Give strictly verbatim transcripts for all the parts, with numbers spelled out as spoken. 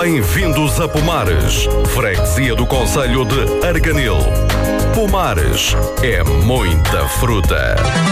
Bem-vindos a Pomares, freguesia do concelho de Arganil. Pomares é muita fruta.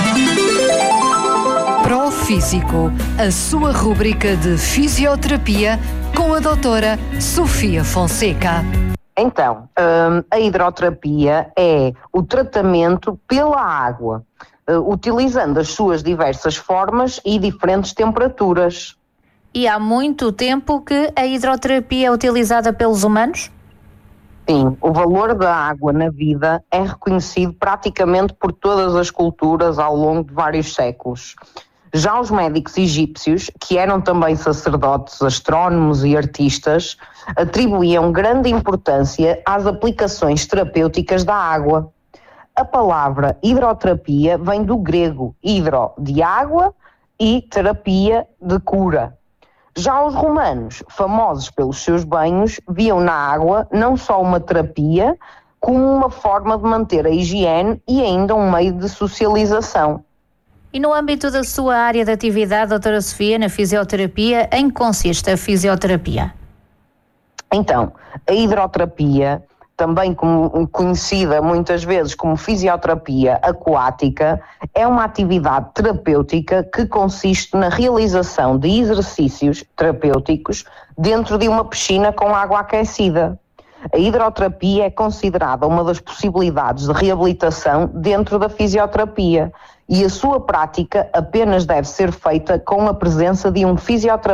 Profísico, a sua rúbrica de fisioterapia com a doutora Sofia Fonseca. Então, hum, a hidroterapia é o tratamento pela água, uh, utilizando as suas diversas formas e diferentes temperaturas. E há muito tempo que a hidroterapia é utilizada pelos humanos? Sim, o valor da água na vida é reconhecido praticamente por todas as culturas ao longo de vários séculos. Já os médicos egípcios, que eram também sacerdotes, astrónomos e artistas, atribuíam grande importância às aplicações terapêuticas da água. A palavra hidroterapia vem do grego hidro, de água, e terapia, de cura. Já os romanos, famosos pelos seus banhos, viam na água não só uma terapia, como uma forma de manter a higiene e ainda um meio de socialização. E no âmbito da sua área de atividade, doutora Sofia, na fisioterapia, em que consiste a fisioterapia? Então, a hidroterapia, também como conhecida muitas vezes como fisioterapia aquática, é uma atividade terapêutica que consiste na realização de exercícios terapêuticos dentro de uma piscina com água aquecida. A hidroterapia é considerada uma das possibilidades de reabilitação dentro da fisioterapia e a sua prática apenas deve ser feita com a presença de um fisioterapeuta